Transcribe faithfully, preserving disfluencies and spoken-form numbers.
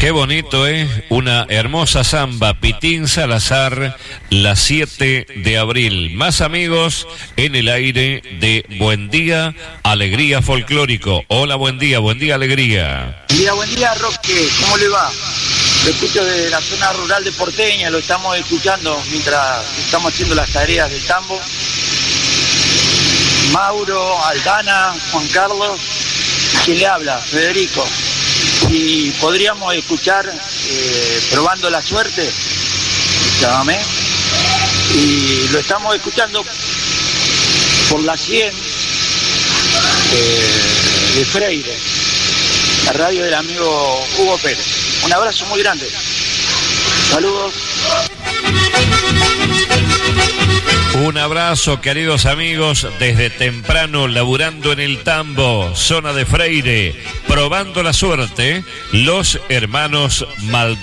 Qué bonito, ¿eh? Una hermosa samba, Pitín Salazar, la siete de abril. Más amigos en el aire de Buen Día, Alegría Folclórico. Hola, buen día, buen día, alegría. Buen día, buen día, Roque, ¿cómo le va? Lo escucho de la zona rural de Porteña, lo estamos escuchando mientras estamos haciendo las tareas del tambo. Mauro, Aldana, Juan Carlos, ¿quién le habla? Federico. Y podríamos escuchar eh, Probando la Suerte, llámame, y lo estamos escuchando por la cien eh, de Freire, la radio del amigo Hugo Pérez. Un abrazo muy grande. Saludos. Un abrazo, queridos amigos, desde temprano laburando en el tambo, zona de Freire, Probando la Suerte, los hermanos Maldonado.